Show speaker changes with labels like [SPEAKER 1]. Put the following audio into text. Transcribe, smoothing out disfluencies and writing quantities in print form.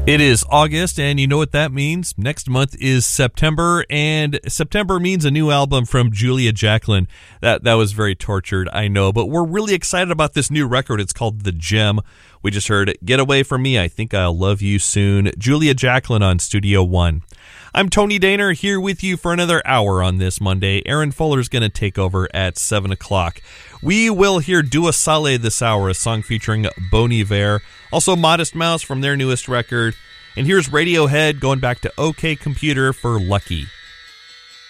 [SPEAKER 1] It is August, and you know what that means. Next month is September, and September means a new album from Julia Jacklin. That was very tortured, I know, but we're really excited about this new record. It's called The Gem. We just heard Get Away From Me, I Think I'll Love You Soon. Julia Jacklin on Studio One. I'm Tony Daner, here with you for another hour on this Monday. Aaron Fuller's going to take over at 7 o'clock. We will hear Dua Saleh this hour, a song featuring Bon Iver. Also Modest Mouse from their newest record. And here's Radiohead going back to OK Computer for Lucky.